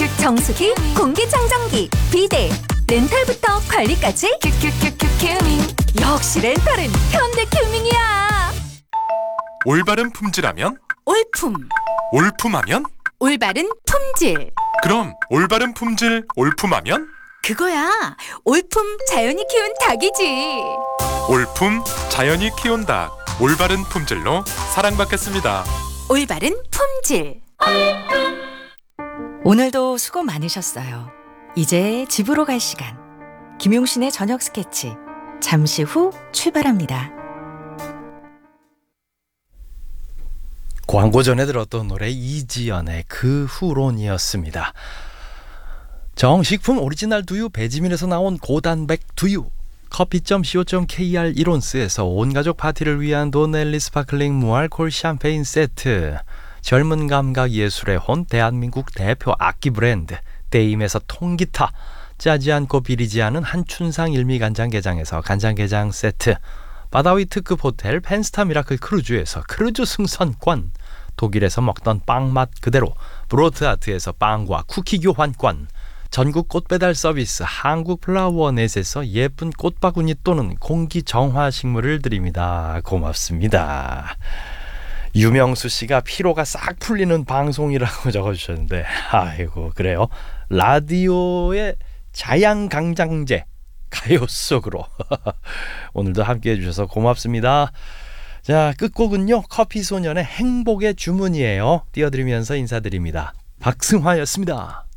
정수기, 공기청정기, 비데, 렌탈부터 관리까지 큐큐큐큐 역시 렌탈은 현대큐밍이야. 올바른 품질하면? 올품, 올품하면? 올바른 품질. 그럼 올바른 품질 올품하면? 그거야 올품 자연이 키운 닭이지. 올품 자연이 키운 닭, 올바른 품질로 사랑받겠습니다. 올바른 품질. 오늘도 수고 많으셨어요. 이제 집으로 갈 시간. 김용신의 저녁 스케치 잠시 후 출발합니다. 광고 전에 들었던 노래 이지연의 그 후론이었습니다. 정식품 오리지널 두유 배지민에서 나온 고단백 두유, 커피.co.kr 이론스에서 온가족 파티를 위한 도넬리 스파클링 무알콜 샴페인 세트, 젊은 감각 예술의 혼 대한민국 대표 악기 브랜드 데임에서 통기타, 짜지 않고 비리지 않은 한춘상 일미간장게장에서 간장게장 세트, 바다위 특급 호텔 펜스타 미라클 크루즈에서 크루즈 승선권, 독일에서 먹던 빵맛 그대로 브로트아트에서 빵과 쿠키 교환권, 전국 꽃배달 서비스 한국플라워넷에서 예쁜 꽃바구니 또는 공기 정화 식물을 드립니다. 고맙습니다. 유명수 씨가 피로가 싹 풀리는 방송이라고 적어주셨는데, 아이고 그래요. 라디오의 자양강장제 가요 속으로 오늘도 함께해 주셔서 고맙습니다. 자, 끝곡은요 커피소년의 행복의 주문이에요. 띄워드리면서 인사드립니다. 박승화였습니다.